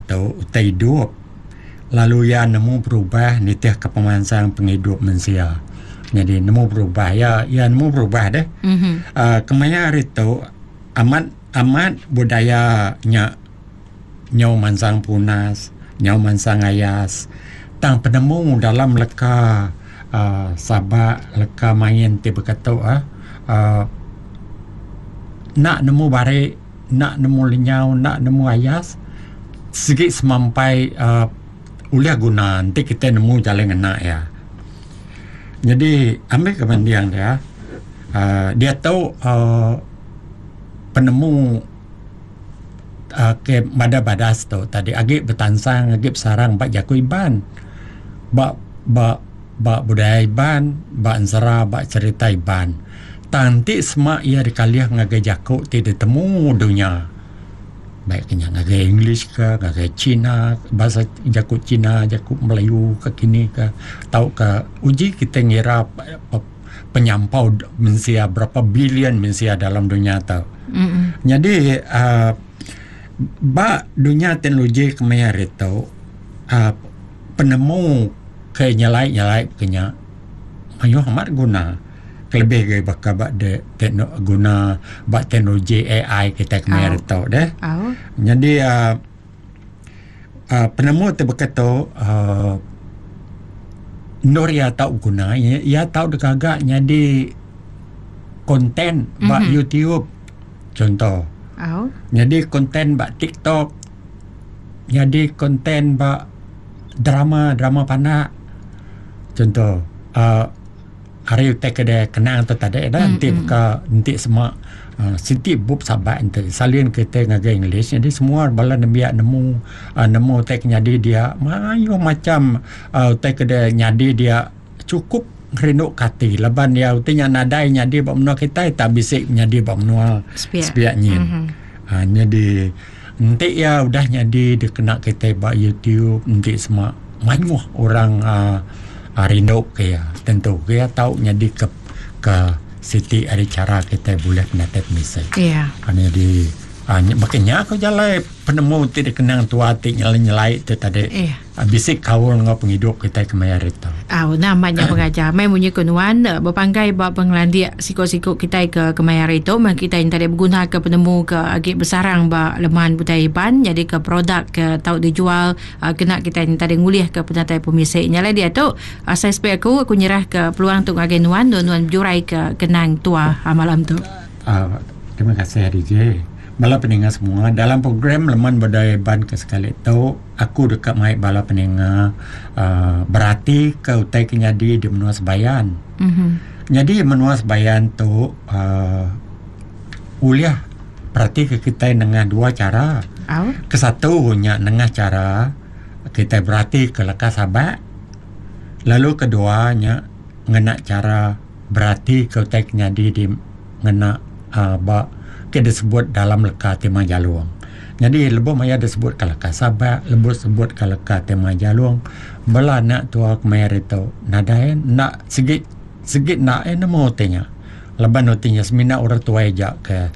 tu utai hidup. Lalu ia nemu berubah nitih kepemansang penghidup manusia. Jadi nemu berubah ia nemu berubah deh. Kemaya hari tu amat budaya nyau mansang punas, nyau mansang ayas. Tang penemu dalam leka sabak leka main ti berkata nak nemu bare, nak nemu lenyau, nak nemu ayas, sikit semampai uliah guna nanti kita nemu jalan enak ya. Jadi ambil kepentingan dia, dia tahu penemu ke badas tu tadi agak bertansang, agak sarang bak jaku iban, bak budaya iban, bak ansara, bak cerita iban. Tanti semak ia dikaliah ngagai jakuk tidak temu dunia. Baik kena ngagai English ke, ngagai Cina, bahasa jakuk Cina, jakuk Melayu ke kini ke. Tahu ke uji kita ngira penyampau manusia berapa bilion manusia dalam dunia tu. Jadi dunia teknologi kemaya itu penemu ke nyalai kenya mayu amat guna. Lebih gaya bak de guna bak teknologi AI kita kemari tahu deh. Jadi penemu tu berkata Noria tahu guna, ia tahu dekagak jadi konten bak YouTube contoh. Jadi konten bak TikTok, jadi konten bak drama panak contoh. Hari utai kedai kenang tu tadi dah nanti semua siti bub sabat nanti salin kita ngagai English. Jadi semua bala biak nemu utai nyadi dia mayu macam utai kedai nyadi dia cukup rinuk kati leban dia utai nadai nyadi bak menua kita tak bisik nyadi bak menua sepiak nyin. Jadi nanti ya udah nyadi dikena kita bak YouTube nanti semua mayu orang rindu kaya tentu kaya tahu nyadi ke siti ada cara kita boleh menatap misal. Karena di makanya aku jalan penemu tidak kenang tua ti nyelai tu tadi. Bisik kawul ngau penghidup kita kemaya itu. Namanya pengajar mai munyi kenuan berpanggai bab penglandia siko-siko kita ke kemaya itu mak kita yang tadi berguna ke penemu ke agak besarang ba leman budaya ban jadi ke produk ke tahu dijual kena kita yang tadi nguliah ke penatai pemisik nyala dia tu saya spek aku nyerah ke peluang untuk agak nuan jurai ke kenang tua malam tu. Terima kasih DJ. Bala pendengar semua dalam program Leman Budaya Ban ke sekali itu aku dekat mai bala pendengar berarti ke utai kenyadi di menua sebayan. Jadi menua sebayan tu uliah berarti ke kita dengan dua cara. Kesatu nya nengah cara kita berarti ke lekas sabak. Lalu keduanya ngena cara berarti ke utai kenyadi di ngena kita sebut dalam leka tema jaluang. Jadi lebih maya disebut ke leka sabak, lebih sebut ke leka tema jaluang. Bela nak tua kemar itu nadai nak sigit nak nemu tanya. Leban notinya semina orang tua ejak ke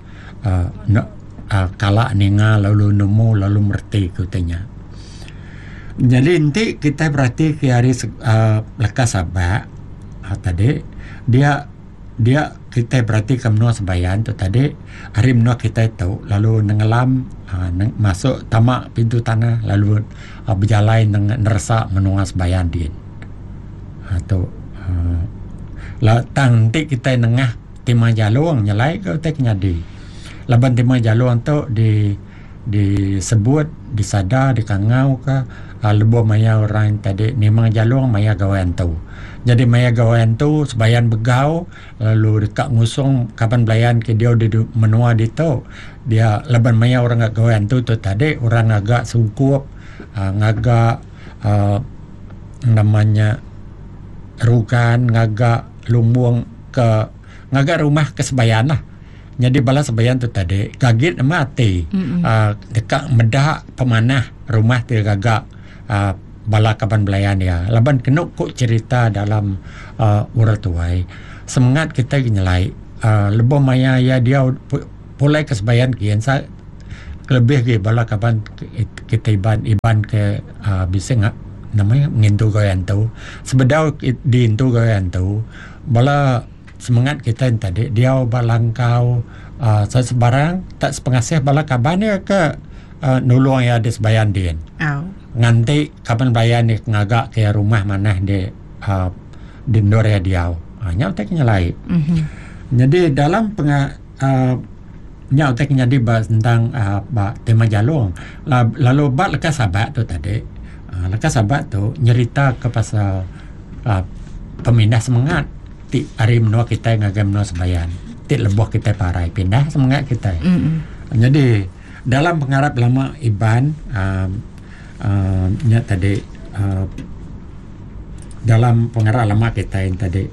kalak ninga lalu nemu lalu merti ke tanya. Jadi nanti kita berarti ke hari leka sabak tadi dia kita berarti ke menua sebayan tu tadi hari menua kita itu lalu nenggelam masuk tamak pintu tanah lalu berjalan nerasa menua sebayan din tu nanti kita nengah tema jaluang nyalai ke utek nyadi laban tema jaluang tu disebut disada dikangau ke lebo maya orang tadi memang jaluang maya gawain tu. Jadi maya gawain tu sebayan begau lalu dekat ngusung kapan belayan ke dia di menua di tu dia leban maya orang agak gawain tu tadi orang agak sungkup ngagak namanya rugan ngagak lumbung ke ngagak rumah ke sebayan lah. Jadi bala sebayan tu tadi gagit mati dekat medak pemanah rumah tu gagak bala kapan belayan dia laban kenuk kok cerita dalam urat tuai semangat kita nyelai lebih maya ya dia pulai kesebayan kian lebih ke bala kaban kita iban ke bisa ngak namanya ngintu goyan tu sebedau di intu goyan tu bala semangat kita yang tadi dia balangkau sebarang tak sepengasih bala kaban ya ke nulung ya des bayan din nganti kapan bayan ni ngagak ke rumah mana di dindor ya dia nyau teknya lain jadi dalam nyau teknya di tentang tema jalung lalu bak lekas sahabat tu tadi lekas sahabat tu nyerita ke pasal pemindah semangat ti hari menua kita ngagam menua sebayan ti lebuh kita parai pindah semangat kita jadi dalam pengarap lama Iban nya tadi dalam pengarap lama kita yang tadi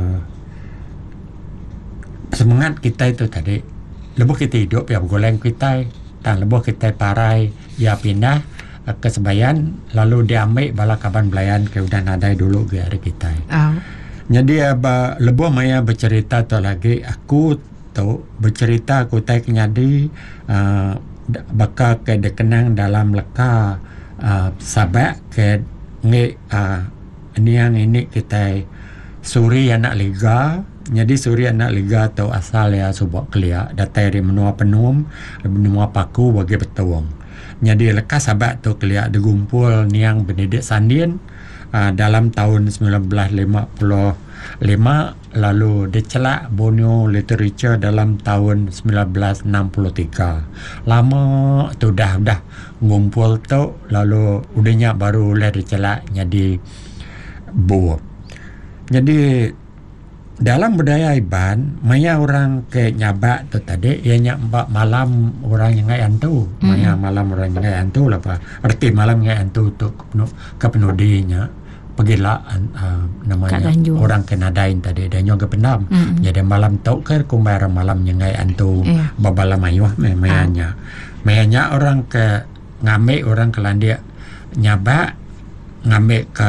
semangat kita itu tadi lebuh kita hidup ya goleng kita dan lebuh kita parai ya pindah ke sebayan lalu dia ambil bala kaban belayan ke udah nadai dulu ke hari kita. Jadi lebuh maya bercerita tu lagi aku tu bercerita aku tai kenyadi bakal ke dekenang dalam leka sabak ke ngi ini kita suri anak liga. Jadi suri anak liga tu asal ya subak kelia datai dari menua penum menua paku bagi betuang. Jadi lekas sahabat tu kelia digumpul niang Benedict Sandin dalam tahun 1955 lalu dicelak Borneo Literature dalam tahun 1963. Lama tu dah ngumpul tu lalu udahnya baru lah dicelak jadi buah. Jadi dalam budaya Iban, maya orang ke nyabak tu tadi, ianya mbak malam orang yang ngayan tu. Maya malam orang yang ngayan tu lah apa. Arti malam ngayan tu ke penudinya. Pergilah namanya orang ke nadain tadi dan juga pendam. Jadi malam tu ke kumbayar malam yang ngayan tu babala mayuh mayanya. Mayanya orang ke ngambil orang ke landia nyabak ngambil ke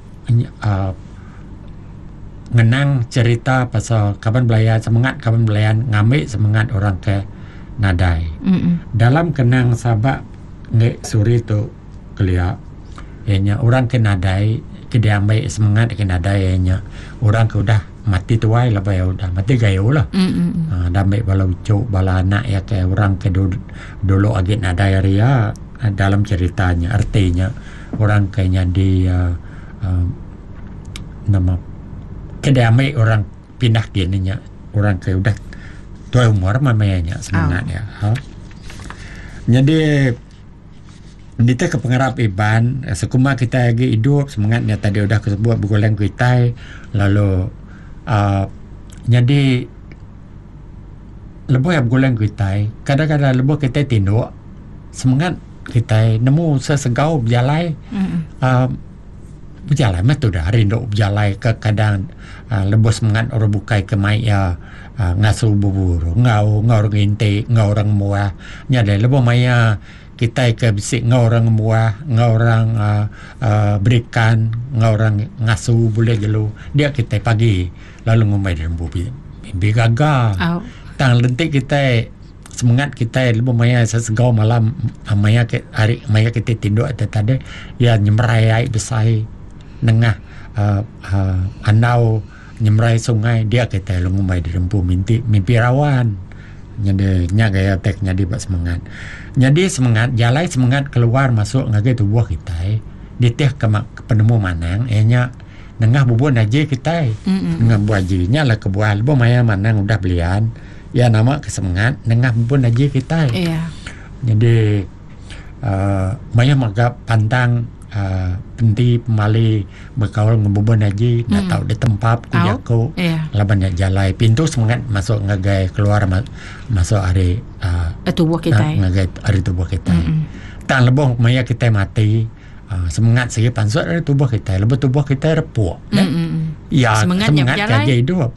ngenang cerita pasal kapan belayan semangat kapan belayan ngambil semangat orang ke nadai. Dalam kenang sabak nge suri tu kelia ianya orang ke nadai ke dia ambil semangat ke nadai ianya orang ke udah mati tuai lah ya udah mati gayo lah. Dah ambil bala ucuk bala anak ya ke orang ke dulu agit nadai ria dalam ceritanya artinya orang kayaknya di nama kedamai orang pindah gininya orang ke udah tua umur mamanya semangat ya. Jadi kita ke pengarap Iban sekuma kita lagi hidup semangatnya tadi udah kesebut bergoleng kita lalu jadi lebuh yang bergoleng kita kadang-kadang lebuh kita tinduk semangat kita nemu sesegau berjalai berjalan mah tu dah rindu berjalan ke kadang lebih semangat orang bukai ke mai ya ngasuh bubur ngau nginti ngau orang muah nya dah lebih maya kita ke bisik ngau orang muah ngau orang berikan ngau orang ngasuh boleh gelu dia kita pagi lalu ngomai dalam mimpi gagal tang lentik kita semangat kita lebih maya sesegau malam maya ke hari maya kita tinduk tadi ya nyemrai besai nengah anau nyemrai sungai dia kita lungumai di rempu mimpi rawan jadi nya gaya teknya di semangat jadi semangat jalai semangat keluar masuk ngagai tubuh kita di teh ke penemu manang nya nengah bubun aja kita nengah buajinya lah kebuah lebih maya manang udah belian ya nama kesemangat nengah bubun aja kita jadi maya maga pantang penti pemali berkawal ngebuban aja nak tahu di tempat kujaku laban nak jalai pintu semangat masuk ngagai keluar masuk hari tubuh kita ngagai hari tubuh kita tak lebih maya kita mati semangat segi pansut dari tubuh kita lebih tubuh kita repuk ya semangat kaja hidup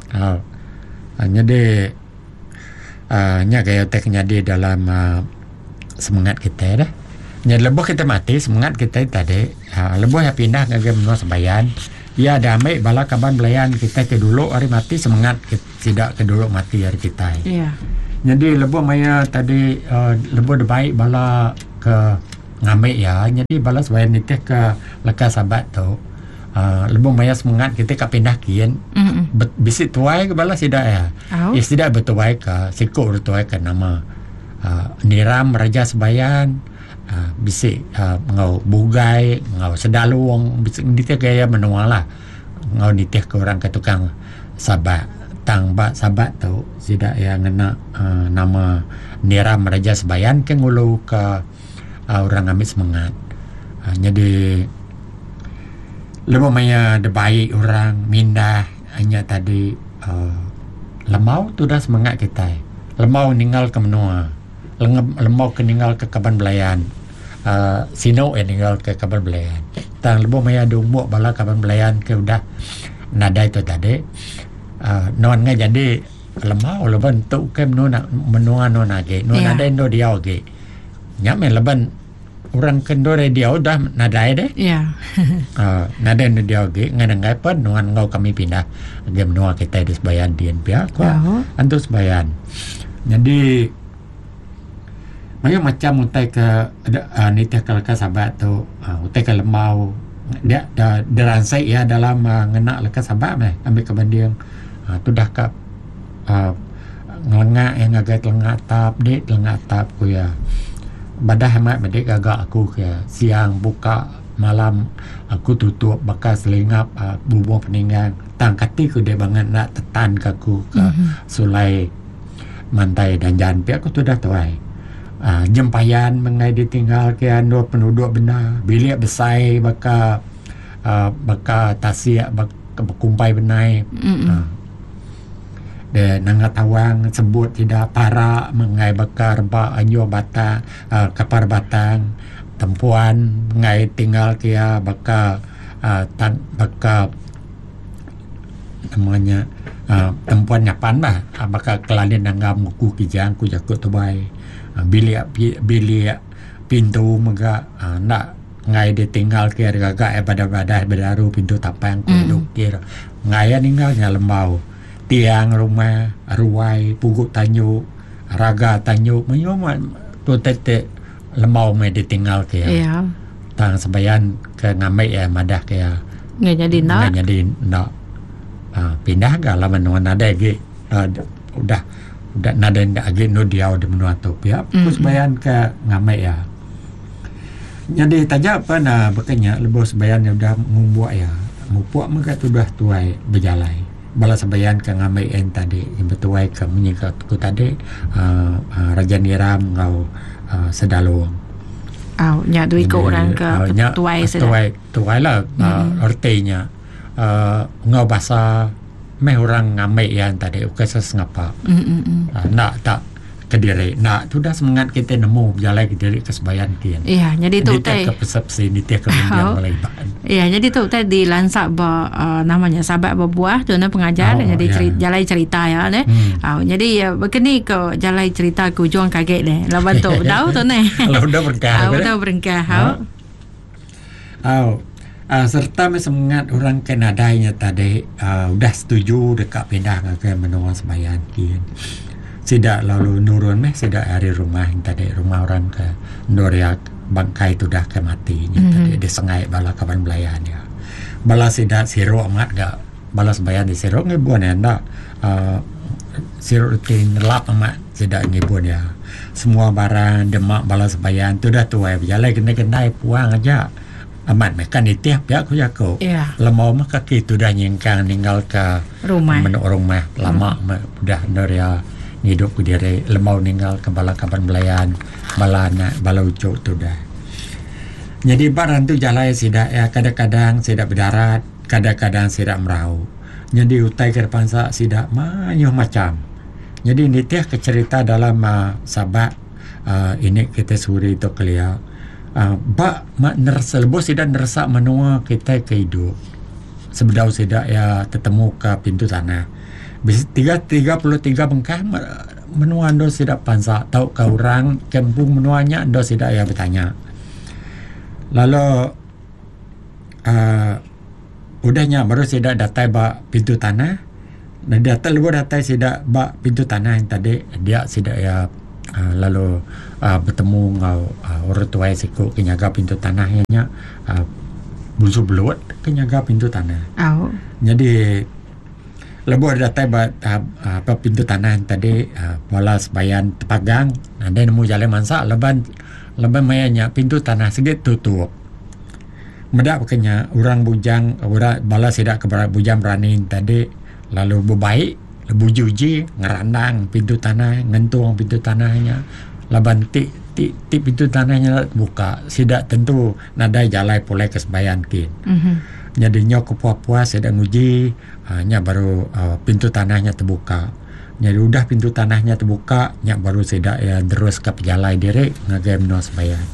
jadi nya gaya teknya di dalam semangat kita dah. Jadi lebuh kita mati semangat kita tadi lebuh ya pindah ke menua sebayan ya damai bala kaban belayan kita ke dulu hari mati semangat kita, tidak ke dulu mati hari kita Jadi lebo maya tadi lebo baik bala ke ngambil ya. Jadi bala sebaya nitih ke lekas sahabat tu. Lebo maya semangat kita ka pindah kian. Bisi tuai ke bala sidak ya. Tidak bertuai ke sikuk bertuai ke nama Niram Raja Sebayan. Bisi ngau bugai, ngau sedaluang, bisi nitih gaya menua lah. Ngau nitih ke orang ke tukang sahabat. Tang bak sahabat tu sidak yang ngena nama Niram Raja Sebayan ke ngulu ke orang ambil semangat. Jadi lebih maya de baik orang mindah hanya tadi lemau tu dah semangat kita. Lemau ninggal ke menua. Lemau ke ninggal ke Kaban Belayan. Sino ninggal ke Kaban Belayan. Tang lebih maya dumuk bala Kaban Belayan ke udah nadai tu tadi. Non nga jadi lemau leban tu ke menua non age non ada ndo dia age nyame leban orang kendo dia udah nadai deh nada ndo dia age ngangai pun non ngau kami pindah age menua kita di Sebayan dien pihak antu Sebayan. Jadi macam utai ke nitih ke sahabat tu utai ke lemau dia deransai ya dalam ngena lekas sahabat ambil ke bandiang. Tu dah kap ngelengak yang agak lengak tap ku ya badah amat medek agak aku ya siang buka malam aku tutup bekas selingap bubung peninggang tangkati ku dia banget nak tetan ke aku ke sulai mantai dan janpi aku tu dah tuai jempayan mengai ditinggal ke ando penduduk benar bilik besai baka tasiak baka kumpai benai de nangat awang sebut tidak para mengai bakar ba anyo batang kapar batang tempuan mengai tinggal kia baka namanya tempuan nyapan bah baka kelalin nanggam ku kijang ku jakut tubai bilik pintu mega nak ngai dia tinggal kia gagak pada bedaru pintu tapang ku dukir ngai ninggalnya lembau tiang rumah ruai puguk tanyuk raga tanyuk menyomat tu tete lemau me ditinggal ke tang Sebayan ke ngamai ya madah ke ngai jadi nak pindah ga lah menua nada ge udah nada age no dia de menua tu pia Sebayan ke ngamai ya. Jadi tajak apa na bekanya lebo Sebayan udah ngumbuak ya mupuak mereka tu dah tuai berjalai bala Sebayan ke ngamai en tadi yang bertuai ke menyika ku tadi Raja Niram ngau sedaluang nya tu ikut orang ke tuai lah artinya ngau bahasa meh orang ngamai yang tadi ukasa sengapa nak tak Kediri nak tu dah semangat kita nemu berjalan Kediri ke Sebayan kian. Iya, jadi tu tadi ke persepsi ni tiap kemudian melibat. Iya, jadi tu tadi lansak namanya sahabat berbuah tu na pengajar jadi jalan cerita ya ne. Jadi begini ke jalan cerita ku juang kaget le. Lawan tu tahu tu ne. Udah berkah. Udah berkah. Serta semangat orang Kanadanya tadi udah setuju dekat pindah ke menua Sebayan kian. Sidak lalu nurun sidak hari rumah tadi rumah orang ke Noriak bangkai tu dah ke mati tadi disengai bala Kaban Belayan ya bala sidak siro amat gak bala Sebayan di siro ngebuan ya ndak siro rutin lap amat sidak ngebuan ya semua barang demak bala Sebayan tu dah tuai berjalan kena puang aja amat mekan itiap ya aku jako lemau mah kaki tu dah nyengkang ninggal ke rumah lama udah Noriak hidup ku diri lemau ninggal ke bala Kaban Belayan bala ucuk tu dah. Jadi barang tu jalan sidak ya kadang-kadang sidak berdarat kadang-kadang sidak merau. Jadi utai ke depan sidak banyak macam. Jadi nitiah ke cerita dalam sabak ini kita suri tu kelia mak nerasa lebih sidak nerasa menua kita ke hidup. Sebedau sidak ya ketemu ke pintu sana. 33 bengkah menua ando sidak pansa tahu ke orang kampung menuanya ando sidak ya bertanya lalu udahnya baru sidak datai ba pintu tanah Nah, data lebih data sida bak pintu tanah yang tadi dia sida ya lalu bertemu ngau orang tua siku kenyaga pintu tanahnya busu belut kenyaga pintu tanah. Jadi lebih data apa pintu tanah yang tadi balas bayan tepagang. Nah, dia nemu jalan mansa leban mayanya pintu tanah sedikit tutup. Medak pakainya orang bujang orang balas tidak keberat bujang berani tadi lalu berbaik lebu juji ngerandang pintu tanah ngentung pintu tanahnya laban tik pintu tanahnya buka sidak tentu nadai jalai pulai kesebayan kin. Jadi nyok kepuas-puas sedang uji nya baru pintu tanahnya terbuka. Jadi udah pintu tanahnya terbuka nya baru sidak ya terus ke jalai diri ngagem no sebayan.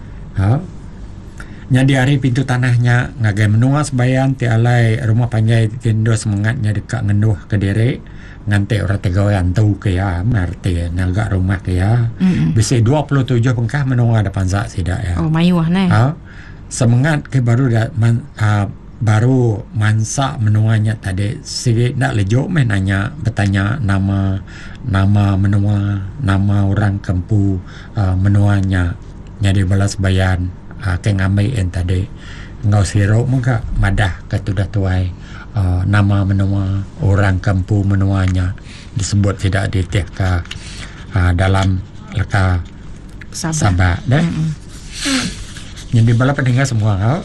Jadi hari pintu tanahnya ngagai menua sebayan tialai rumah panjai tindo semangatnya dekat ngenduh ke diri nganti orang tegawan tahu ke ya merti naga rumah ke ya bisa 27 pengkah menua depan sak sidak ya. Mayuah nih. Semangat ke baru baru mansa menuanya tadi sikit nak lejuk nanya bertanya nama menua nama orang kempu menuanya jadi balas bayan ke ngamai en tadi ngau siro muka madah ketudah tuai nama menua orang kampu menuanya disebut tidak ditih ke dalam leka Sabah dah. Jadi bala pendengar semua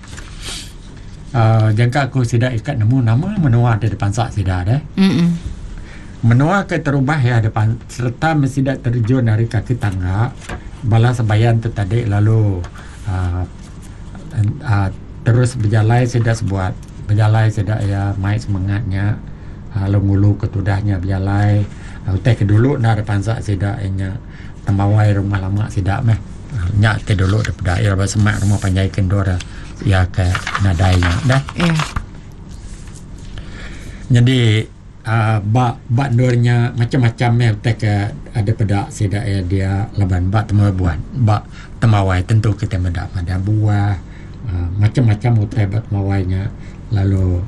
jangka aku tidak ikat nemu nama menua di depan sak tidak dah. Menua ke terubah ya depan serta mesti tidak terjun dari kaki tangga bala sebayan tu tadi lalu terus berjalan sudah sebuat berjalan sudah ya mai semangatnya ngulu ketudahnya berjalan teh ke dulu na depan sak sudah nya temawai rumah lama sudah meh nyak ke dulu daripada air bersemak rumah panjai kendor ya ke nadainya dah. Jadi bak dornya macam-macam ya teh ke ada pada sudah ya dia laban bak temawai buat bak temawai tentu kita ada buah macam-macam utai bat mawainya lalu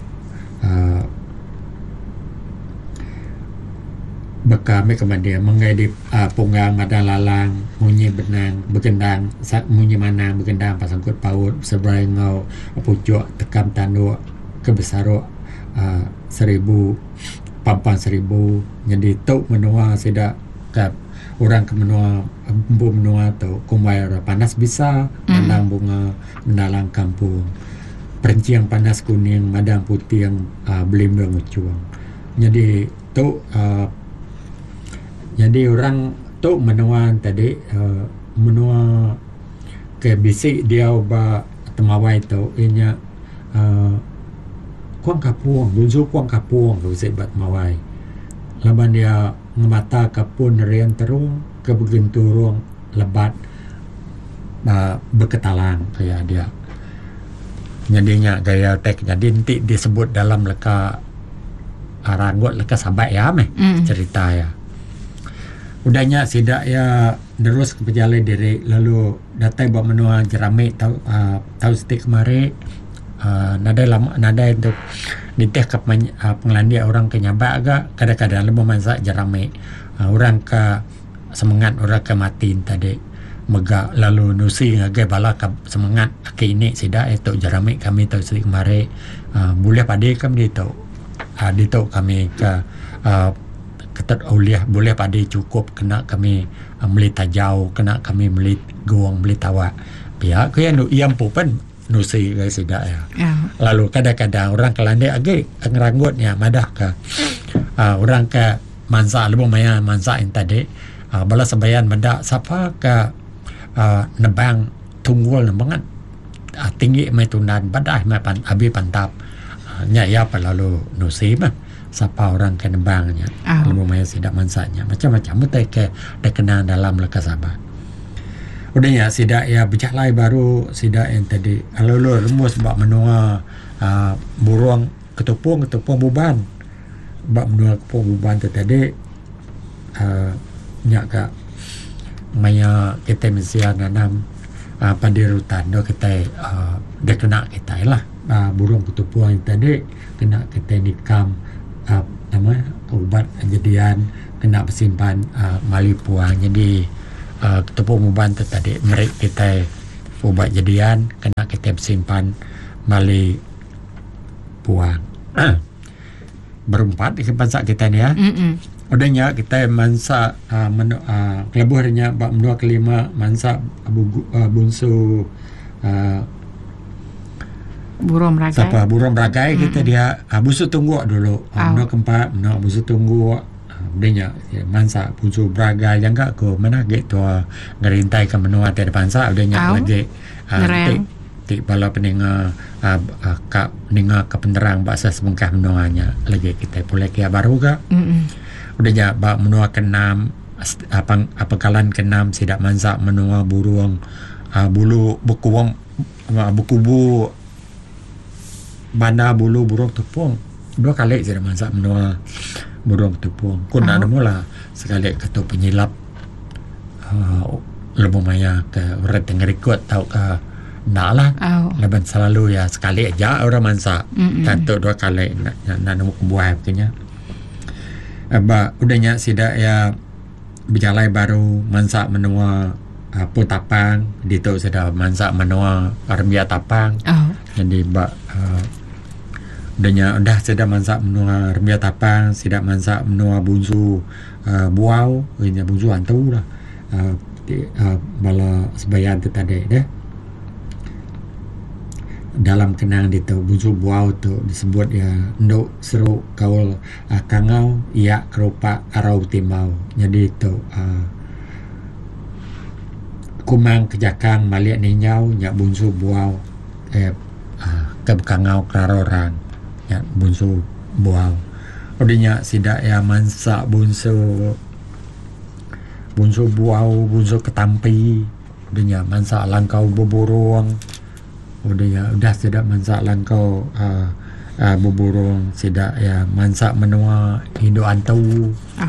bekame kemudian mengai di punggang ada lalang munyi benang bergendang munyi manang bergendang pasangkut paut seberai ngau pucuk tekam tanduk kebesaro 1,000 papan 1,000 jadi tok menua sidak ke orang ke menua empu menua tu kumai panas bisa menang bunga menalang kampung perenciang panas kuning madang putih yang belim mengucuang jadi tu jadi orang tu menua tadi menua ke bisik dia ba temawai tu inya kuang kapung bunzu kuang kapung tu sebat mawai laban dia ngemata kapun rian terung ke begenturung lebat berketalang kayak dia jadinya gaya tek jadi nanti disebut dalam leka ranggot leka sabai ya cerita ya udahnya sidak ya terus ke pejalan diri lalu datai bawa menua jerami tahu stik kemari nada itu diteh ke penglandia orang ke nyabak agak kadang-kadang lebih masak jerami orang ke semangat orang ke matiin tadi megak lalu nusi ngagai bala ke semangat ke ini sidak itu jerami kami tahu stik kemari boleh pada kami itu kami ke ketat uliah boleh pada cukup kena kami beli tajau kena kami beli guang beli tawa pihak ke yang iam pupen nusi guys tidak ya. Lalu kadang-kadang orang kelandai agak ngeranggutnya madah ke orang ke mansa lebih maya mansa yang tadi bala sebayan madah siapa ke nebang tunggul nembangan tinggi mai tunan badah mai abi pantap nya ya lalu nusi mah siapa orang ke nebangnya lebih maya sidak mansanya macam-macam mutai ke dikenal dalam leka Sabah. Udahnya sidak ya berjalan baru sidak yang tadi lalu remus bak menua burung ketupung buban bak menua ketupung buban tu tadi nyak ka maya kita mesti nanam pandirutan do kita dia kena kita lah burung ketupung yang tadi kena kita nikam ubat jadian kena bersimpan mali puang. Jadi tepung uban tu tadi merik kita ubat jadian kena kita bersimpan mali puang. Berempat ikan kita ni ya. Udahnya kita mansa kelebuhnya bab menua kelima mansa bunsu burung ragai. Siapa burung ragai kita dia bunsu tunggu dulu. Menua keempat menua bunsu tunggu. Udahnya mansa bunsu ragai yang enggak ko mana gitu ngerintai ke menua tiada pansa udahnya lagi tik bala peninga ka peninga ke penerang bahasa semengkah menuanya lagi kita boleh kia baru ke. Udahnya bak menua kenam apa kalan kenam sidak mansa menua burung bulu bekuang bukubu banda bulu burung tepung 2 kali sidak mansa menua burung tepung kun ada mula sekali ketua penyilap lebih maya ke orang tengerikut tahu ke nak lah leban selalu ya sekali aja orang mansa tentu 2 kali nak nemu buah begini. Udahnya sidak ya berjalan baru mansa menua putapang dito sudah mansa menua armia tapang. Jadi udahnya udah sudah mansa menua armia tapang sidak mansa menua bunsu buau ini bunsu antu lah bala sebayan tu tadi deh. Dalam kenang dito bunsu buau tu disebut ya nduk seru kaul kangau ia kerupa arau timau. Jadi itu kumang kejakang maliak ninyau nyak bunsu buau ke kangau kerarorang nyak bunsu buau. Udahnya sidak ya mansa bunsu buau bunsu ketampi. Udahnya mansa langkau beburung. Udah sidak mansa langkau beburung sidak ya mansa menua hidup antu.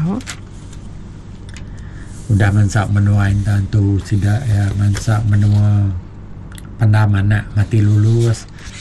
Udah mansa menua antu sidak ya mansa menua pendam anak mati lulus.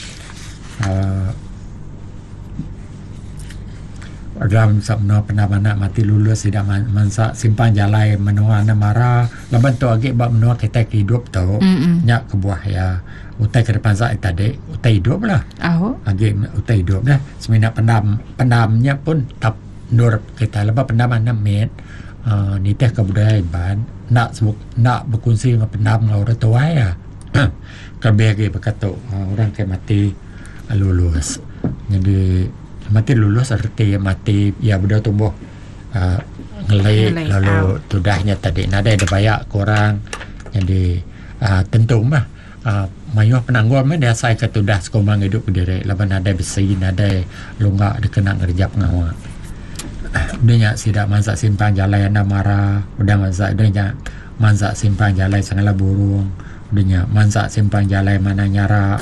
Udah mansa menua pendam anak mati lulus sidak mansa simpan jalai menua anak marah leban tu agi bab menua kita hidup tu nyak kebuah ya utai ke depan saya tadi utai hidup lah. Agi utai hidup dah seminat pendamnya pun tap nur kita lepas pendaman 6 met ni teh kebudayaan ban nak berkongsi dengan pendam dengan orang tua ya. Kebih berkata orang ke mati lulus. Jadi mati lulus arti mati ya sudah tumbuh ngelai lalu tudahnya tadi nada ada banyak korang. Jadi tentu mah mayuh penangguan mah dia saya ketudah sekomang hidup diri laban ada besi ada lunga dikena ngerjap ngawa. Udahnya sidak mansa simpang jalai anda marah udah mansa simpang jalai sangala burung. Udahnya mansa simpang jalai mana nyara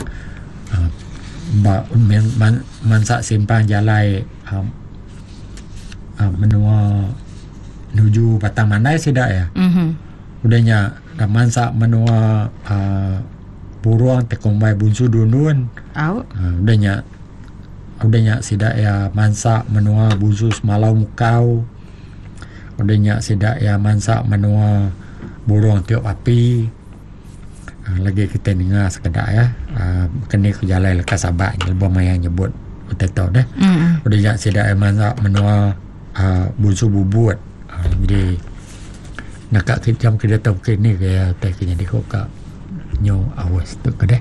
mansa simpang jalai menua nuju batang mandai sidak ya. Udahnya mansa menua burung tekong mai bunsu dunun. Udahnya sidak ya mansa menua bunsu semalau mukau. Udahnya sidak ya mansa menua burung tiup api. Lagi kita dengar sekedar ya kena ke jalan lekas sabak lebih maya nyebut betul dah. Udahnya sidak ya mansa menua bunsu bubut. Jadi nak jam kita tahu ke ni ke tak kena dikok nyo awas tu ke deh.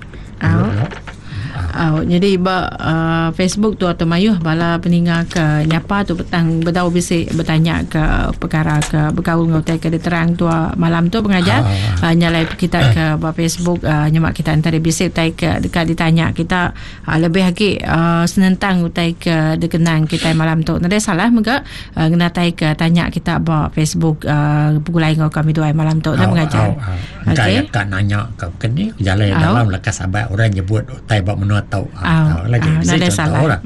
Jadi Facebook tu atau mayuh bala peninggal ke nyapa tu petang berdau bisik bertanya ke perkara ke bergaul ngotai ke terang tu malam tu pengajar nyalai kita ke Facebook nyemak kita antara bisik utai ke dekat ditanya kita lebih lagi senentang utai ke dekenang kita malam tu nada salah mega ngenatai ke tanya kita ba Facebook pugulai ngau kami dua malam tu dah pengajar. Okey kan nanya ke kini jalan dalam lekas sabar orang nyebut utai ba menua tahu lagi nada salah.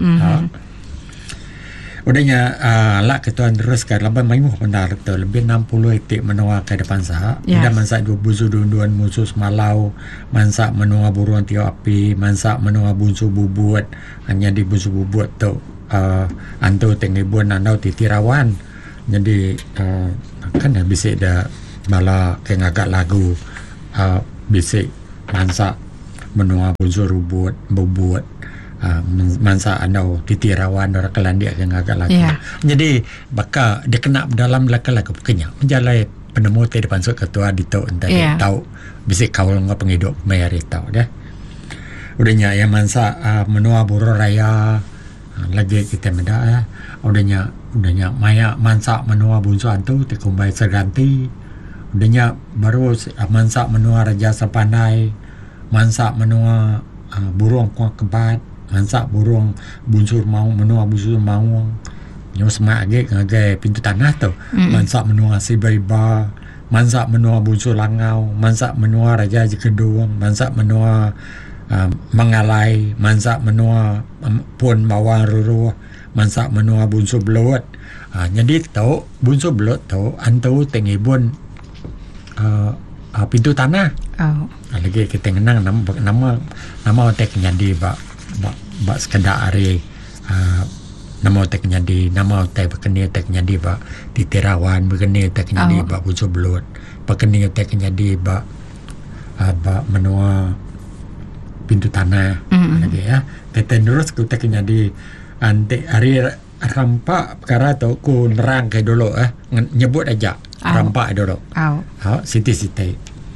Udahnya lah ketuan terus kan lepas main benar tu lebih 60 etik menua ke depan sah. Dah mansa dua busu dunduan musuh semalau, mansa menua burung tiup api, mansa menua bunsu bubut hanya di bunsu bubut tu antu tengibun andau titirawan. Jadi kan bisik dah bala kengagak lagu bisik mansa menua buzur bubut mansa andau titirawan orang kelandia kengagak lagu. Jadi baka dia kena dalam lagu kenyang menjalai penemu te depan ketua dito tadi tahu bisik kawal ngap penghidup mayari tahu dah. Udahnya ya mansa menua buru raya lagi kita meda udahnya maya mansa menua bunsu antu tekumbai serganti. Udahnya baru mansa menua raja sepandai, mansa menua burung kuak kebat, mansa burung bunsur mau menua bunsur mau nyo semak age pintu tanah tu. Mansa menua sibaiba, mansa menua bunsur langau, mansa menua raja jekedung, mansa menua mengalai, mansa menua pun bawang ruruh, mansa menua bunsu belut. Jadi tahu bunsu belut tahu antu tengibun pintu tanah. Lagi kita kenang nama tek jadi ba sekadar hari nama tek jadi nama tek berkeni tek jadi ba titirawan berkeni tek jadi ba bunsu belut berkeni tek jadi ba menua pintu tanah lagi ya. Kita terus kita jadi ante hari rampak perkara tu ku nerang ke dulu nyebut aja rampak dulu. Siti.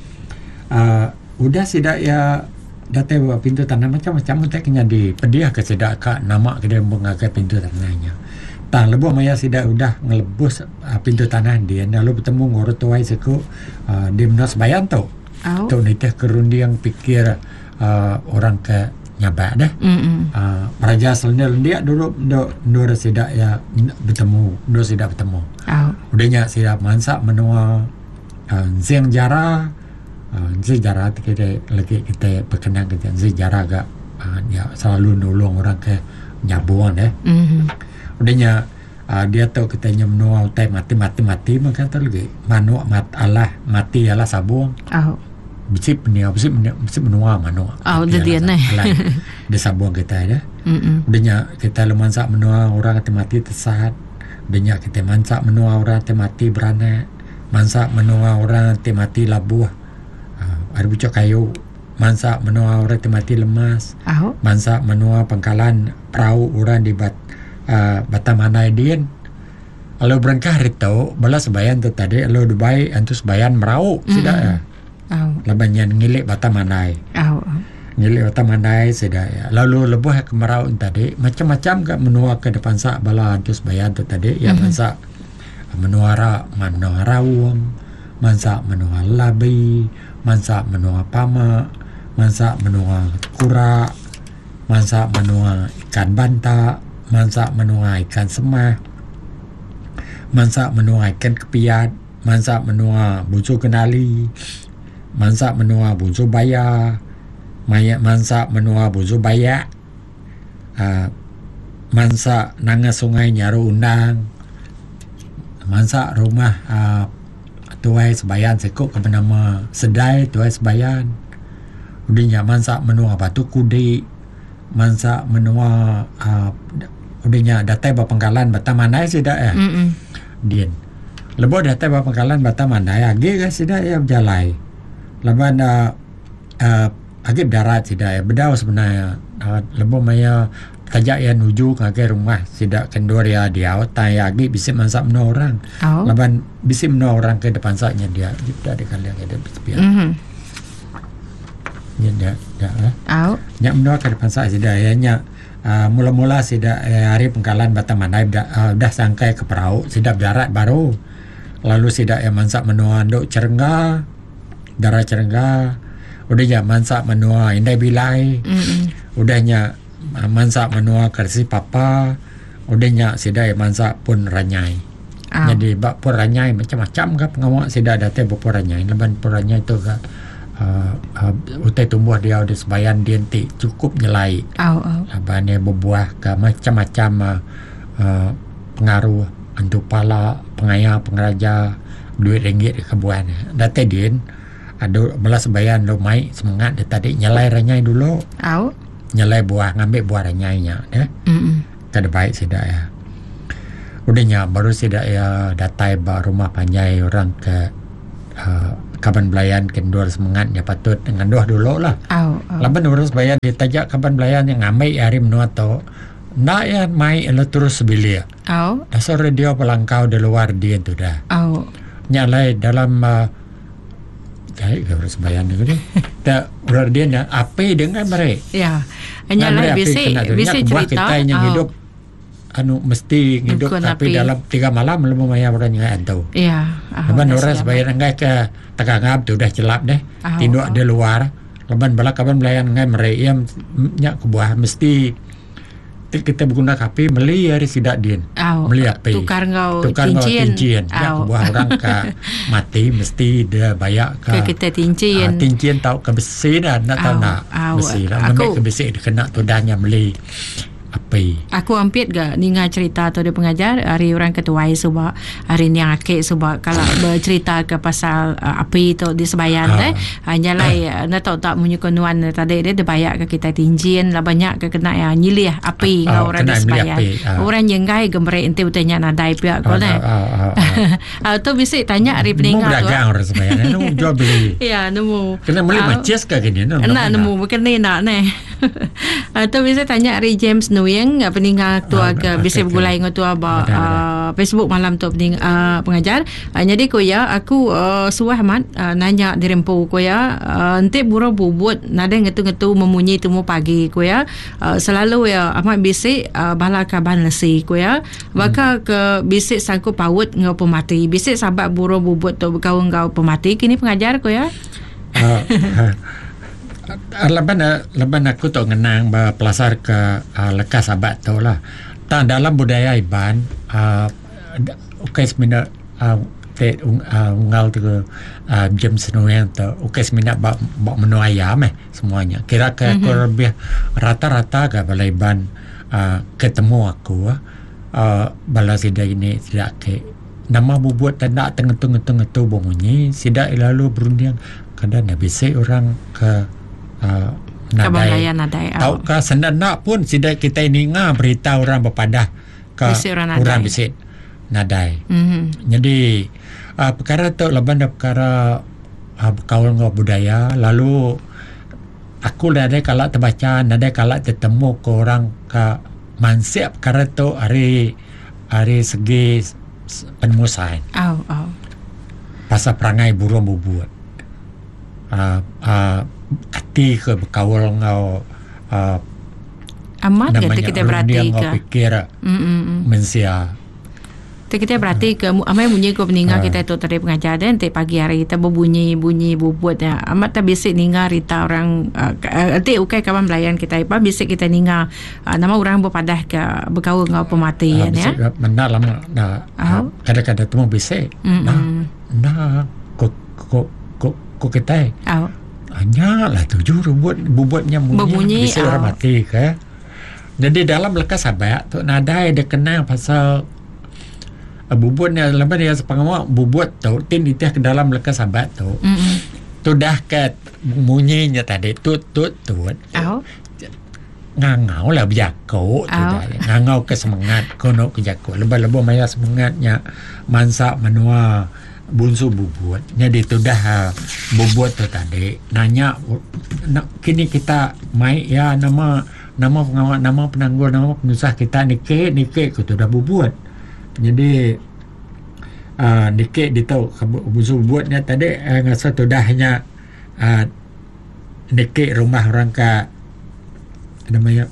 Udah sidak ya data pintu tanah macam-macam kita jadi pediah ke sidak kak nama ke dia mengagai pintu tanahnya. Tang lebuh maya sidak udah ngelebus pintu tanah dia lalu bertemu ngurut tuai seku di Menas Bayan tu. Tu nitih kerundi yang pikir orang ke nyabak dah. Raja Selendil dia dulu dah sidak ya bertemu, dah sidak bertemu. Udahnya sidak mansa menua Zeng Jara, Zeng kita lagi kita berkenang kita Zeng Jara agak ya selalu nolong orang ke nyabuan Udahnya dia tahu kita menua utai mati maka tu lagi manu mati Allah sabung. Bisi menua manu. Dia ni. Dia sabung kita ada. Udahnya kita lemansak menua orang mati tersat. Udahnya kita mansak menua orang mati beranak. Mansak menua orang mati labuh. Ada bucok kayu. Mansak menua orang mati lemas. Mansak menua pangkalan perahu orang di Batamanai Dien. Kalau berangkah itu balas sebayan tu tadi. Kalau Dubai antu sebayan merau sudah ya. Labannya ngilik Batamanai. Ngilik Batamanai sudah ya. Lalu lebuh ke merau tadi macam-macam ke menua ke depan sak bala antu sebayan tu tadi ya mansa menua rawung, mansa menua labi, mansa menua pama, mansa menua kura, mansa menua ikan banta, mansa menua ikan semah, mansa menua ikan kepiat, mansa menua bunsu kenali, mansa menua bunsu baya, mansa menua bunsu bayak, mansa nanga sungai nyaru undang, mansa rumah tuai sebayan sekuk ke bernama Sedai tuai sebayan. Udahnya mansa menua batu kudi, mansa menua udahnya datai bapangkalan Batamanai sudah ya. Dien lebo datai bapangkalan Batamanai agi kan sudah ya berjalai leban agi darat sudah ya bedau sebenarnya lebo maya tajak ya nuju ke rumah sidak kendor ya dia tai agi bisa mansa menua orang leban bisa menua orang ke depan saknya dia sudah ada kali ada biar ya nya menua ke depan sak sudah ya nya mula-mula sidak hari pengkalan Batamanai dah sangkai ke perahu sidak darat baru lalu sidak ya mansa menua ndok Cerengga darah Cerengga udahnya mansa menua Indai Bilai udahnya mansa menua Kersi Papa udahnya sidak ya mansa pun Ranyai jadi bak pun Ranyai macam-macam ke pengawak sidak datang pun Ranyai leban pun Ranyai tu ke utai tumbuh dia udah sebayan dia nanti cukup nyelai labannya berbuah ke macam-macam pengaruh untuk pala pengaya pengeraja duit ringgit ke buah data dia ada belas sebayan lo mai semangat dia tadi nyelai Ranyai dulu nyelai buah ngambil buah Ranyainya kada baik sidak ya. Udahnya baru sidak ya datai ba rumah panjai orang ke Kaban Belayan kendor semangatnya patut dengan doa dulu lah. Laban urus bayan ditajak Kaban Belayan yang ngamai hari menua to. Nak ya mai elo terus sebilia. Dasar radio pelangkau di luar dia tu dah. Nyalai dalam urus bayan itu deh. Tak luar dia nya apa dengan mereka. Ya. Nyalai bisik cerita kita yang hidup mesti hidup tapi dalam 3 malam belum maya orang yang tahu. Ya. Leban orang sebayan enggak ke Takangap tu dah celap deh. Tinduk di luar. Leban bala Kaban Belayan enggak mereka nya ke buah mesti kita berguna kapi beli hari sidak din. Beli api. Tukar ngau cincin. Ya ke buah orang ke mati mesti dia bayar ke kita cincin. Cincin tahu ke besi dah nak tahu nak besi lah. Memang ke besi dia kena tu dahnya beli api. Aku hampir gak ninga cerita tu dia pengajar hari orang ketuai sebab hari ni akik sebab kalau bercerita ke pasal api tu di Sebayan nyalai nak tahu tak munyi konuan tadi dia bayar ke kita tinjin lah banyak ke kena yang nyilih api ngau orang di Sebayan. Orang yang gai gemrek ente bertanya nadai pihak kau ni. Tu bisik tanya hari peninggal tu. Berdagang orang Sebayan nemu jual beli. Ya nemu. Kena beli macis ke gini nak nemu bukan ni nak ni. Tu bisik tanya hari James Nuyeng peninggal tu agak bisa bergulai dengan tu Facebook malam tu pengajar. Jadi ko ya aku suah mat nanya dirempu ko ya ente buro bubut nada ngetu-ngetu memunyi temu pagi ko ya selalu ya amat bisik bala kaban lesi ko ya baka ke bisik sangku paut ngau pemati bisik sahabat buro bubut tu berkawan ngau pemati kini pengajar ko ya. Leban aku tu ngenang pelasar ke lekas sahabat tu lah. Tak dalam budaya Iban ukais minat unggal tu James Nuyeng tu ukais minat bak menu ayam semuanya. Kira ke aku lebih rata-rata ke bala Iban ketemu aku bala sida ini tidak ke nama bubut tak nak tengetu bunyi sidak lalu berundian kadang bisa orang ke nadai. Tahu ke sendak pun sidak kita ini berita orang berpadah ke orang bisik nadai. Jadi perkara tu leban perkara berkaul dengan budaya lalu aku nadai kalau terbaca nadai kalau tertemu ke orang ke mansip perkara tu hari segi penemusan. Pasal perangai burung bubut. Kati ke berkawal ngau amat kita berarti ke pikir mensia kita berarti ke amai bunyi ko peninggal kita tu tadi pengajar dan pagi hari kita berbunyi bubut ya amat tak bisik ninga rita orang nanti ukai Kaban Belayan kita apa bisik kita ninga nama orang berpadah ke berkawal ngau pemati ya benar lama kadang-kadang tu bisik nah ko kita hanya lah 7 bubutnya bunyi bisa orang mati ke. Jadi dalam lekas sahabat tu nadai dia kenal pasal bubutnya lepas dia sepengawak bubut tu tin itih ke dalam lekas sahabat tu tu dah ke bunyinya tadi tut ngangau lah berjakuk tu dah ngangau ke semangat kono ke jakuk lebih-lebih maya semangatnya mansa menua bunsu bubut. Jadi tu dah bubut tu tadi nanya kini kita mai ya nama pengawal nama penangguh nama penusah kita nikik ke tu dah bubut. Jadi nikik dia tahu bunsu bubutnya tadi ngasa tu dah hanya nikik rumah orang ka namanya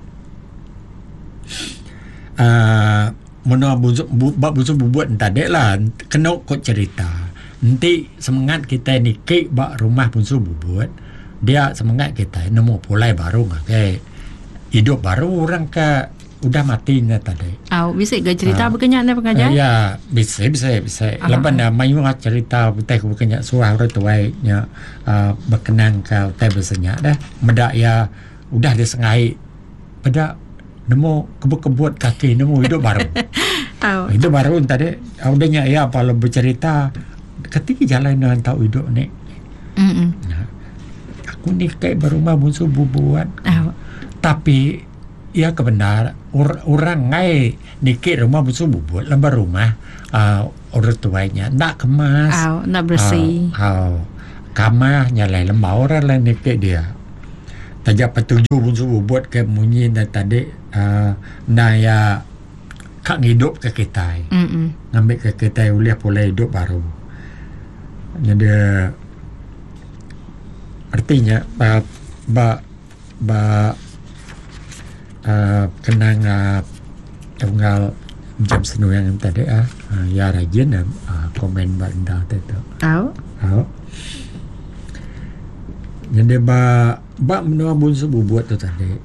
menua bunsu bubut tadi lah kena kok cerita nanti semangat kita ni kek bak rumah bunsu bubut dia semangat kita nemu pulai baru ke hidup baru orang ke udah matinya tadi bisa ke cerita berkenyak na pengajar ya bisa lepas dah mayu cerita betai berkenyak suah orang tuainya berkenang ke betai bersenyak dah medak ya udah disengai pada nemu kebut-kebut kaki nemu hidup baru. Hidup baru tadi udahnya ya kalau bercerita ketika jalan dengan tahu hidup ni. Nah, aku ni kayak berumah bunsu bubuan. Tapi ya kebenar orang ngai nikik rumah busuk bubut lembar rumah orang tuanya nak kemas nak bersih kamar nyalai lembah orang lain nikik dia tajak petuju busuk bubut ke munyi dan tadi naya kak hidup ke kita ngambil ke kita uliah pula hidup baru. Jadi artinya kenang tunggal jam senu yang tadi ya rajin komen benda tu. Jadi menua bunsu bubut tu tadi.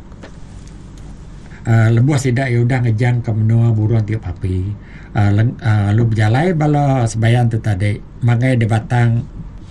Lebuh sidak yaudah ngejang ke menua buruan tiap api. Lu berjalai bala sebayan tu tadi. Mangai di batang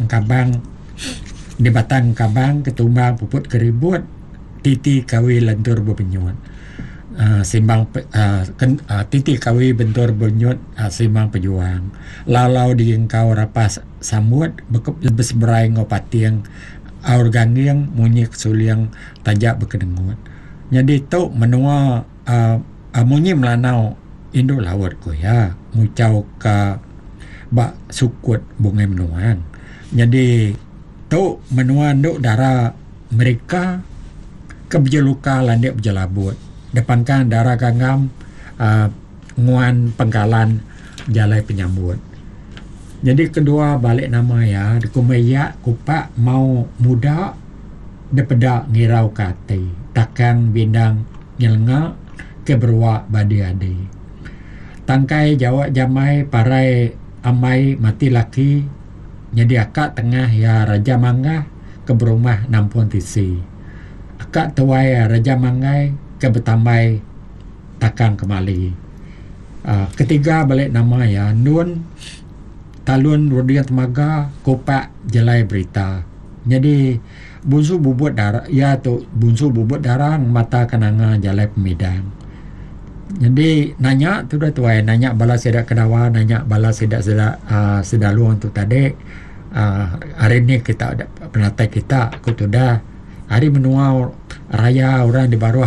kabang ketumbang puput keribut titi kawi lentur berpenyut. Simbang titi kawi bentur berpenyut simbang pejuang. Lalau di engkau rapas samut lebih seberai ngopatiang aur gangiang munyi kesuliang tajak berkedengut. Jadi tu menua munyi melanau Indo lawat ko ya ngucau ka bak sukut bungai menuang. Jadi tu menua nduk darah mereka kebejeluka landek berjelabut depankan darah gangam nguan penggalan jalai penyambut. Jadi kedua balik nama ya di kumaya kupak mau muda depeda ngirau kate takang bindang nyelenga ke berwa badi ade tangkai jawak jamai parai amai mati laki jadi akak tengah ya raja mangga ke berumah nampun tisi akak tuai raja mangai ke betamai takang kemali. Ketiga balik nama ya nun talun rudian temaga kopak jelai berita. Jadi bunsu bubut darah ya tu bunsu bubut darah mata kenanga jalai pemidang. Jadi nanya tu dah tuai nanya bala sedak kedawa nanya bala sedak sedaluan tu tadi hari ni kita ada penatai kita aku tu dah hari menua raya orang di bawah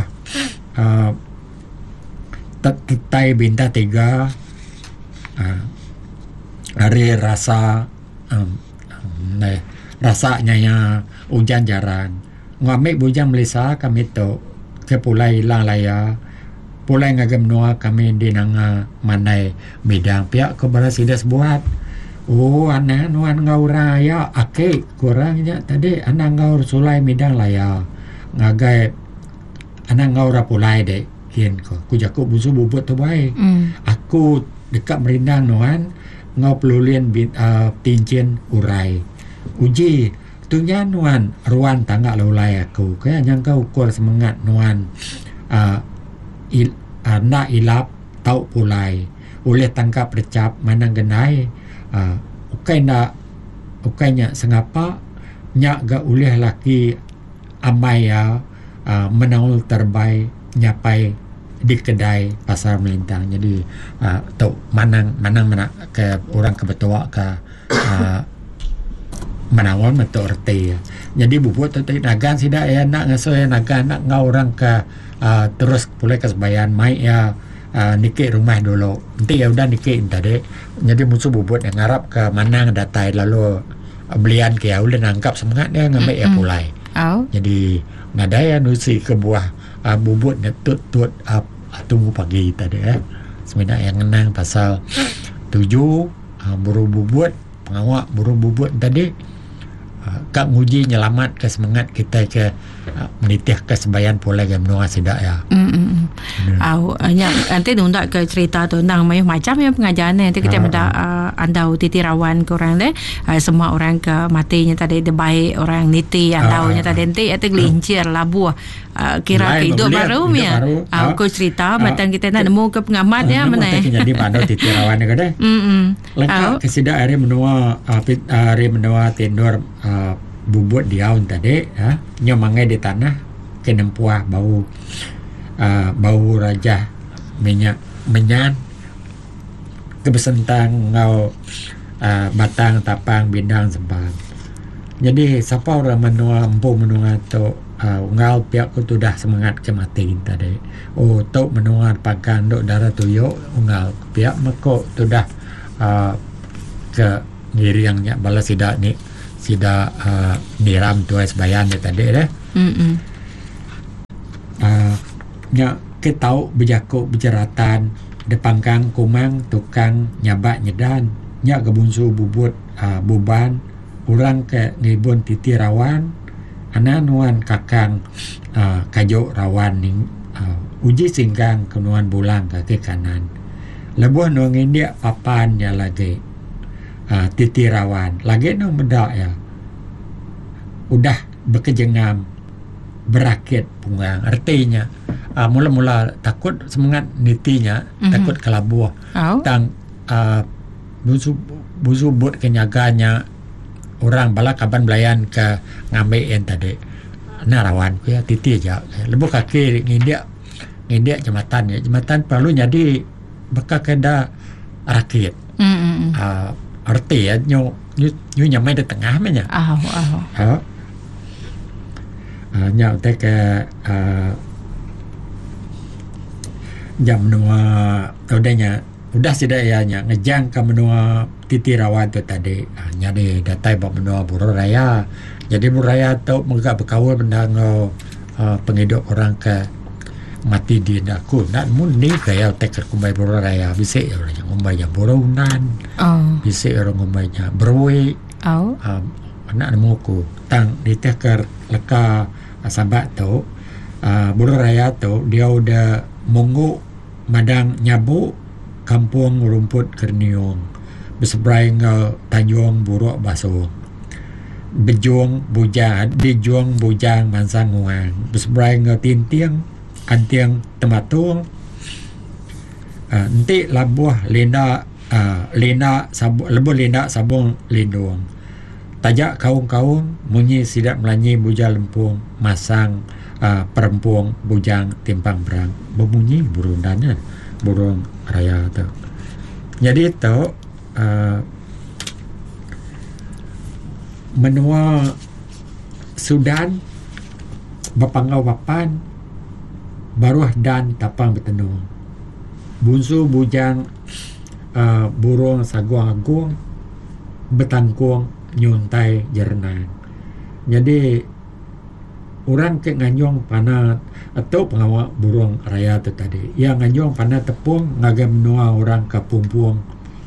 tetai bintang 3 hari rasa rasanya ya hujan jarang ngamik bujang Malaysia kami tu ke pulai hilang laya pulai ngagam noa kami di nanga manai bidang pihak ke balas sidas buat anak nuan ngau raya ake kurangnya tadi anak ngau sulai bidang laya ngagai anak ngau rapulai dek kian ko ku jaku busu bubut tu baik aku dekat merindang nuan ngau pelulien tincin urai uji tunya nuan ruan tangga laulai aku kaya nyangka ukur semangat nuan nak ilap tau pulai oleh tangkap recap manang genai ukainya sengapa nyak ga oleh laki amai menaul terbaik nyapai di kedai pasar melintang. Jadi tau manang ke orang kebetua ke menawal metu erti. Jadi bubut tu nagan sida ya nak ngasoy nagan nak ngau orang ke terus pulai ke sebayan mai ya nikik rumah dulu. Nanti ya udah nikik tadi. Jadi musuh bubut yang ngarap ke manang datai lalu belian ke ya udah nangkap semangat dia ngambil ya pulai. Jadi ngadaya nusi ke buah bubut netut tunggu pagi tadi sebenarnya yang ngenang pasal 7 buru bubut pengawak buru bubut tadi kak nguji nyelamat ke semangat kita ke menitih ke sebayan pula game noa sidak ya. Nanti nundak ke cerita tu nang macam yang pengajaran nanti kita minta andau titi rawan ke orang deh semua orang ke matinya tadi de baik orang niti andaunya tadi nanti itu gelincir labu kira ke hidup baru ya. Aku cerita matan kita nak nemu ke pengamat ya mana. Jadi pada titi rawan ke deh. Lengkap ke sidak hari menua tindor bubut diaun tadi nyomangai di tanah kenempuah bau raja minyak menyan kebesentang ngau batang tapang bindang sembang. Jadi siapa orang menua empu menua tu Ungal pihak ku tu dah semangat ke mati tadi. Tok menua pakan dok darah tuyuk ungal pihak meko tu dah ke ngiriangnya balas sida niram tu sebayan dia tadi deh. Nya ke tau berjakuk berjeratan depangkang kumang tukang nyabat nyedan nya gebunsu bubut buban urang ke ngibun titi rawan ananuan kakang kajo rawan ning uji singgang kenuan bulang kaki kanan lebuh nuangin dia papan ya lagi titi rawan lagi no benda ya udah bekejengam berakit punggang artinya mula-mula takut semangat nitinya takut kelabuh tang busu but kenyaganya orang bala kaban belayan ke ngambil yang tadi narawan ku ya titi aja lebu kaki ngindia jembatan perlu jadi bekak keda rakit arti ya nyu nyamai di tengah menya nyau te ke jam menua udah sudah ya ngejang ke menua titi rawan tu tadi nyari datai bab menua Buru Raya jadi Buru Raya tu mereka berkawal benda penghidup orang ke mati di aku nak muni kaya tek kumbai Buru Raya bisa orang ngumbai ya borunan bisa orang ngumbai nya berwe anak nemuku tang diteker leka sabat tu Buru Raya tu dia udah mongo madang nyabu kampung rumput kerniung berseberai nge Tanjung Buruk Basung bejuang bujang dijuang bujang mansang nguang berseberai nge Tintiang Antiang Tematung nanti labuh lena sabung lebuh lena sabung lindung tajak kaung-kaung munyi sidak melanyi bujang lempung masang perempuang bujang timpang berang berbunyi burundannya burung raya tu jadi tu menua Sudan bapangau papan baruah dan tapang bertenung bunsu bujang burung saguang agung betangkuang nyuntai jernang jadi orang ke nganyong pana atau pengawal burung raya tu tadi yang nganyong pana tepung ngagam menua orang ke pumpuang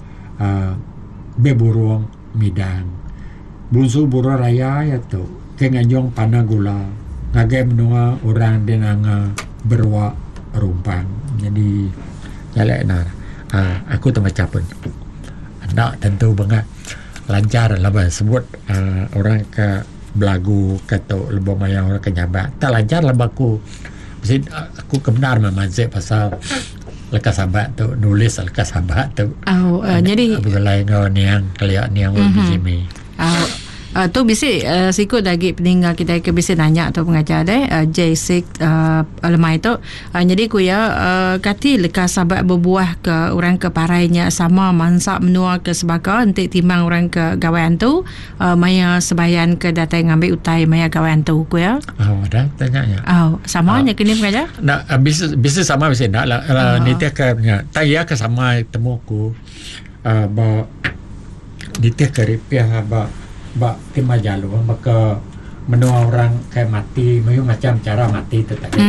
be burung midang bunsu burung raya ya tu ke nganyong pana gula ngagam menua orang denanga berwa rumpang jadi jalek na aku tembaca pun nak tentu banget lancar lah sebut orang ke belagu kata lebih maya orang kenyabat tak lancar lah aku mesti aku kebenar memazik pasal lekas sahabat tu nulis lekas sahabat tu jadi bergelai ngau niang keliak niang biji tu bisa sikut lagi peninggal kita ke bisa nanya atau pengajar J6 lemai tu jadi ku ya kati lekas sahabat berbuah ke orang ke parainya sama mansak menua ke sebaka nanti timbang orang ke gawain tu maya sebayan ke datai ngambil utai maya gawain tu ku ya dah tanya ya sama nya kini pengajar nak bisa sama bisa nak lah ni dia ke tak ya ke sama temuku ba dia ke ripiah ba kemajalu maka menua orang kayak mati macam cara mati tu tadi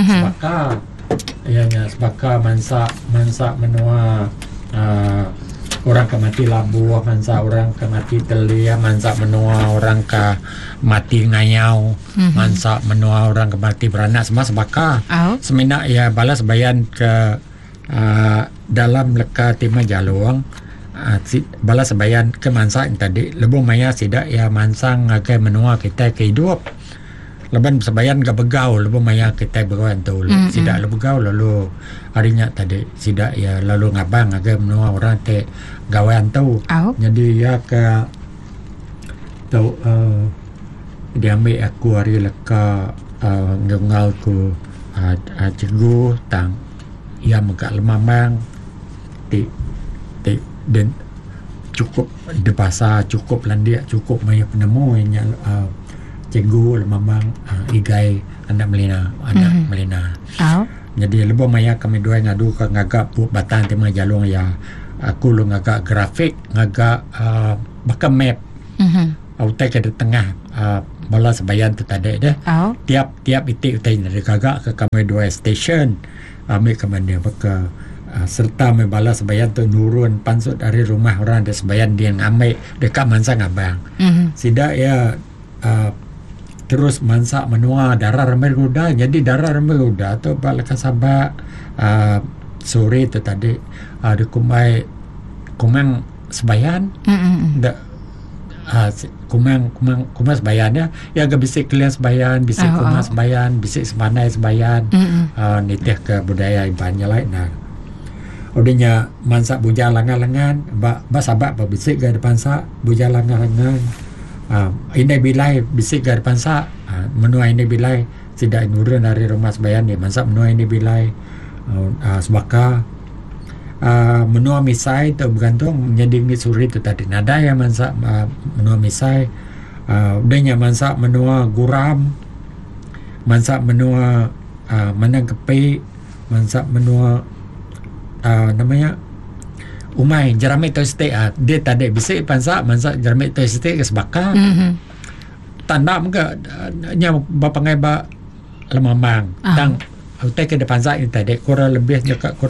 sebaka mansa menua orang ke mati labu mansa orang ke mati telia mansa menua orang ke mati ngayau mansa menua orang ke mati beranak semua sebaka semina ya balas bayan ke dalam leka tima jaluang balas sebayan ke mansa tadi lebih maya sidak ya mansang ke menua kita ke hidup leban sebayan ke begau lebih maya kita begawan tu sidak lebih begau lalu harinya tadi sidak ya lalu ngabang ke menua orang te gawan tu jadi ya ke tu dia ambil aku hari leka ngengal ku cikgu tang ia megak lemamang dan cukup de pasar cukup landia cukup maya penemu yang cikgu lemamang igai anak Melina. Jadi lebih maya kami dua ngadu ke ngagak batan tema jalung ya. Aku lu ngagak grafik, ngagak bakal map. Utai ke di tengah bala sebayan tu tadi dah. Tiap itik utai dari ngagak ke kami dua station. Ambil ke mana bakal serta membala sebayan tu nurun pansut dari rumah orang ada sebayan dia ngambil dekat mansa ngabang. Sidak ya terus mansa menua darah ramai ruda. Jadi darah ramai ruda tu balik sabak sore tu tadi ada kumang sebayan. Kumang sebayan ya agak bisik kalian sebayan, bisik kumang sebayan, bisik semanai sebayan. Nitih ke budaya ibannya lain nah. Udahnya mansa buja langan-langan ba sabak ba bisik ke depan sa buja langan-langan ini bilai bisik ke depan sa menua ini bilai tidak nurun dari rumah sebayan ni mansa menua ini bilai sebaka menua misai tu bergantung menjadi misuri tu tadi nada yang mansa menua misai udahnya mansa menua guram mansa menua manang kepi mansa menua namanya umai jerami tu stek dia tadi bisik pansa mansa jerami tu stek ke sebaka tanda muka nya bapangai ba lemamang tang utai ke depan sa ini tadi kurang lebih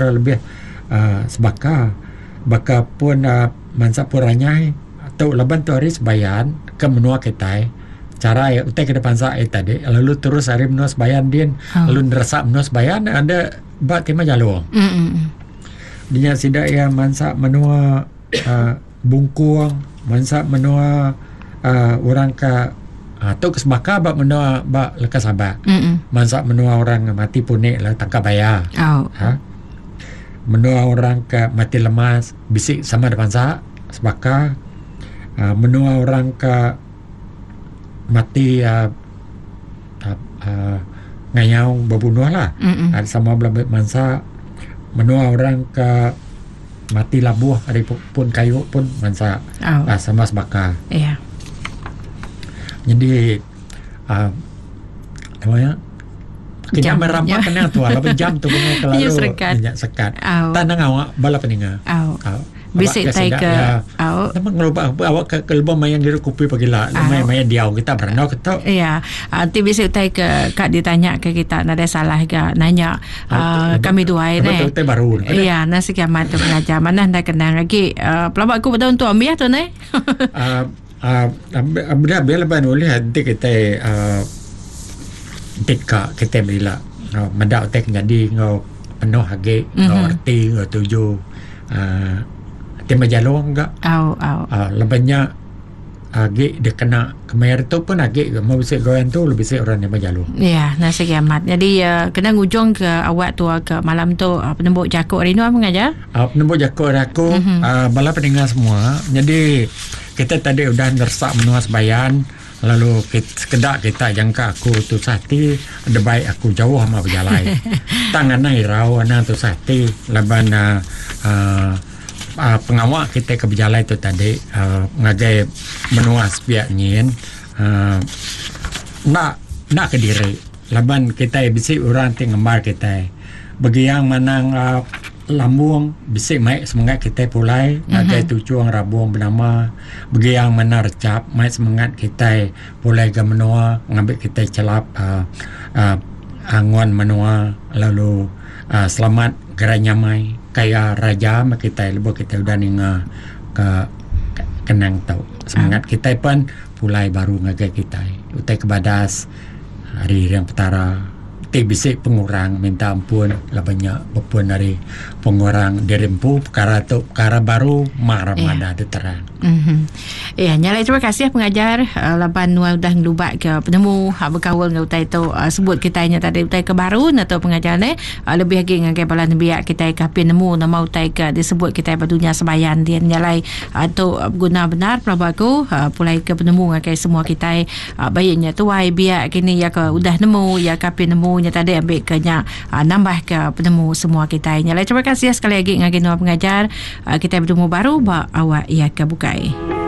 sebaka baka pun mansa puranyai atau laban tu hari sebayan ke menua kita cara ya utai ke depan sa tadi lalu terus hari menua sebayan din lalu nerasa menua sebayan ada ba tema jalur dia sidak ya mansa menua bungkuang mansa menua orang ke tu kesebaka bak menua bak lekas abak mansa menua orang mati punik lah tangkap bayar menua orang ke mati lemas bisik sama depan sa sebaka menua orang ke mati ngayau berbunuh lah sama belah mansa menua orang ke mati labuh hari pun kayu pun mansa sama sebaka. Jadi namanya kita merampak kena tu lah jam tu kena kalau sekat tanang awak bala peninga bisik tai ke memang ngelupa awak ke lebih mayan diri kopi pagilah mayan diau kita berenau kita nanti bisik tai ke kak ditanya ke kita ada salah ke nanya kami dua ini baru nasi kiamat tu pengajar mana anda kenang lagi pelabak aku betul untuk ambil tu ni bila ban oleh nanti kita kita bila mendak tek jadi ngau penuh hage ngau arti ngau tuju tema jalur enggak lebihnya agi dia kena kemayar tu pun agi mau bisik goyan tu lebih bisik orang yang berjalur nasi kiamat jadi kena ngujung ke awak tu ke malam tu penembuk jakuk hari ni apa mengajar penembuk jakuk aku bala pendengar semua jadi kita tadi udah nersak menua sebayan lalu sekedak kita jangka aku tu sati ada baik aku jauh sama berjalan tangan irau anak tu sati leban pengawak kita ke berjalan itu tadi ngagai menuas pihak nyin nak ke diri laban kita bisik orang tinggal kita bagi yang manang lambung bisik mai semangat kita pulai ngagai tujuan rabung bernama bagi yang mana recap mai semangat kita pulai ke menua ngambil kita celap angon menua lalu selamat geranya mai kaya raja kita lebih kita udah ninga ke kenang tau semangat kita pun pulai baru ngagai kita utai kebadas hari yang petara bisik pengurang minta ampun lah banyak berpun dari pengurang dirempu perkara baru marah-marah diterang nyalai terima kasih pengajar laban udah ngelubat ke penemu berkawal dengan utai tu sebut kita nya tadi utai ke baru atau pengajar ni lebih lagi dengan kebalan biak kita ke penemu nama utai ke disebut kita berdunia sebayan dia nyalai atau guna benar pelabaku pulai ke penemu dengan semua kita baiknya tu biak kini ya ke udah nemu ya ke penemu nya tadi ambil ke nya nambah ke penemu semua kita nyalai terima kasih sekali lagi dengan pengajar kita bertemu baru awak ya ke bukai